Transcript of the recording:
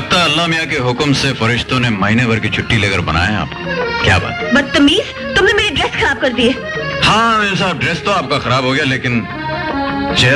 लगता है अल्लाह मियाँ के हुक्म से फरिश्तों ने महीने भर की छुट्टी लेकर बनाया आपको। क्या बात? बदतमीज, तुमने मेरी ड्रेस खराब कर दी है। हाँ मेरे साहब, ड्रेस तो आपका खराब हो गया, लेकिन